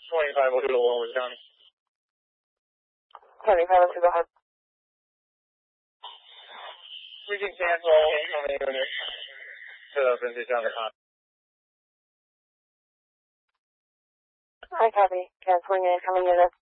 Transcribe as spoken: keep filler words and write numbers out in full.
twenty-five oh two to Lower County. twenty-five oh two, go ahead. We can cancel all incoming units to Vintage on the con. I copy. Canceling incoming units.